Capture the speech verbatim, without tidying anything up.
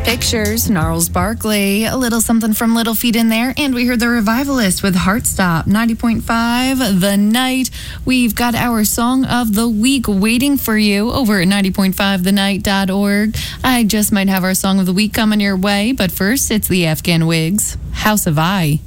Pictures, Gnarls Barkley, a little something from Little Feat in there, and we heard the Revivalist with Heartstop, ninety point five, The Night. We've got our Song of the Week waiting for you over at ninety point five the night dot org. I just might have our Song of the Week coming your way, but first, it's the Afghan Wigs, House of I.